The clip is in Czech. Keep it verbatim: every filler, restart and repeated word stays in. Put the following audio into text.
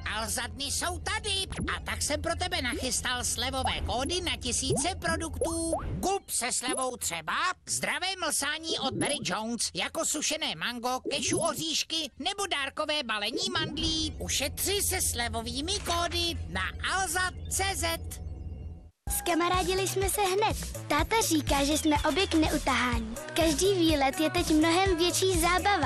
Alza-dny jsou tady a tak jsem pro tebe nachystal slevové kódy na tisíce produktů. Gub se slevou třeba, zdravé mlsání od Barry Jones, jako sušené mango, kešu oříšky nebo dárkové balení mandlí. Ušetři se slevovými kódy na alza tečka cé zet. Skamarádili jsme se hned. Táta říká, že jsme obě k neutahání. Každý výlet je teď mnohem větší zábava.